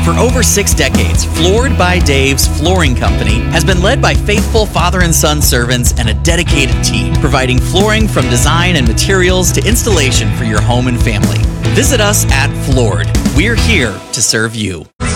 For over 6 decades, Floored by Dave's Flooring Company has been led by faithful father and son servants and a dedicated team, providing flooring from design and materials to installation for your home and family. Visit us at Floored. We're here to serve you.